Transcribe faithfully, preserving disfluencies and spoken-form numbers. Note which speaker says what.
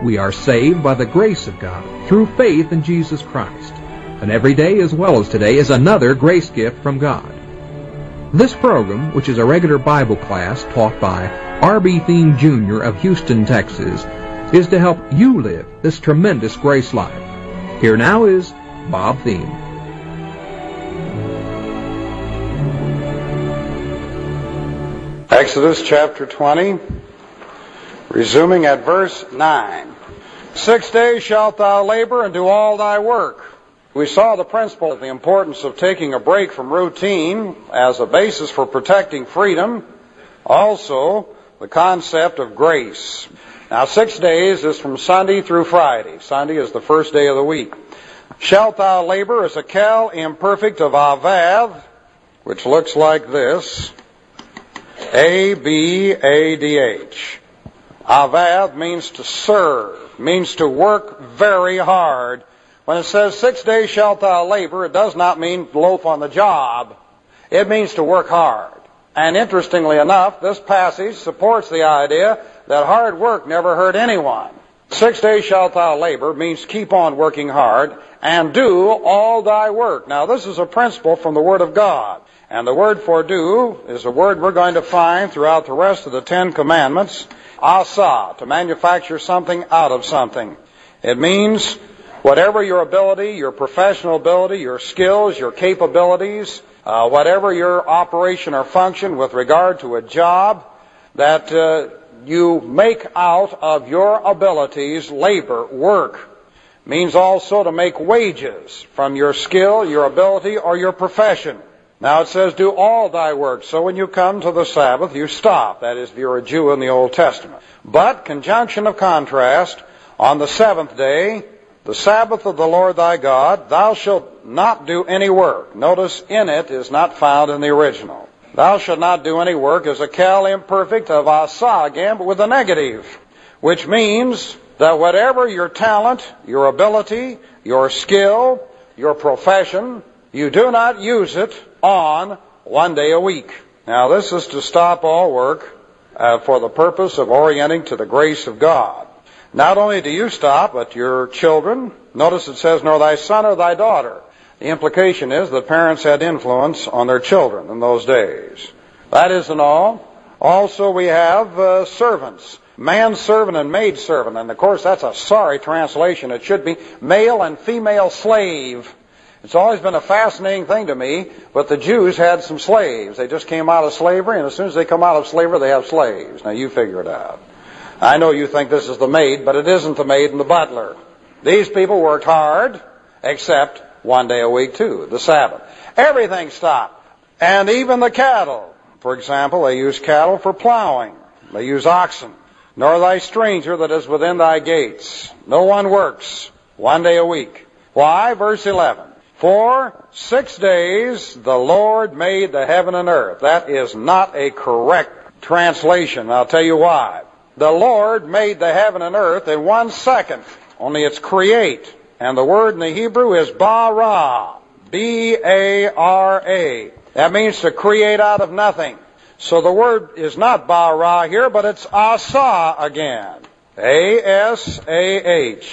Speaker 1: We are saved by the grace of God through faith in Jesus Christ. And every day as well as today is another grace gift from God. This program, which is a regular Bible class taught by R B Thiem Junior of Houston, Texas, is to help you live this tremendous grace life. Here now is Bob Thiem.
Speaker 2: Exodus chapter twenty, resuming at verse nine. Six days shalt thou labor and do all thy work. We saw the principle of the importance of taking a break from routine as a basis for protecting freedom. Also, the concept of grace. Now, six days is from Sunday through Friday. Sunday is the first day of the week. Shalt thou labor is a cal imperfect of avav, which looks like this. A B A D H. Avav means to serve, means to work very hard. When it says six days shalt thou labor, it does not mean loaf on the job. It means to work hard. And interestingly enough, this passage supports the idea that hard work never hurt anyone. Six days shalt thou labor means keep on working hard and do all thy work. Now, this is a principle from the Word of God. And the word for do is a word we're going to find throughout the rest of the Ten Commandments. Asa, to manufacture something out of something. It means whatever your ability, your professional ability, your skills, your capabilities, uh, whatever your operation or function with regard to a job, that uh, you make out of your abilities labor, work. Means also to make wages from your skill, your ability, or your profession. Now it says, do all thy work. So when you come to the Sabbath, you stop. That is, if you're a Jew in the Old Testament. But, conjunction of contrast, on the seventh day, the Sabbath of the Lord thy God, thou shalt not do any work. Notice, in it is not found in the original. Thou shalt not do any work is a cal imperfect of asa again, but with a negative. Which means that whatever your talent, your ability, your skill, your profession, you do not use it on one day a week. Now, this is to stop all work uh, for the purpose of orienting to the grace of God. Not only do you stop, but your children. Notice it says, nor thy son or thy daughter. The implication is that parents had influence on their children in those days. That isn't all. Also, we have uh, servants. Man-servant and maid-servant. And, of course, that's a sorry translation. It should be male and female slave. It's always been a fascinating thing to me, but the Jews had some slaves. They just came out of slavery, and as soon as they come out of slavery, they have slaves. Now, you figure it out. I know you think this is the maid, but it isn't the maid and the butler. These people worked hard, except one day a week, too, the Sabbath. Everything stopped. And even the cattle. For example, they use cattle for plowing. They use oxen. Nor thy stranger that is within thy gates. No one works one day a week. Why? Verse eleven. For six days the Lord made the heaven and earth. That is not a correct translation. I'll tell you why. The Lord made the heaven and earth in one second. Only it's create. And the word in the Hebrew is bara. B A R A. That means to create out of nothing. So the word is not bara here, but it's asa again. A S A H.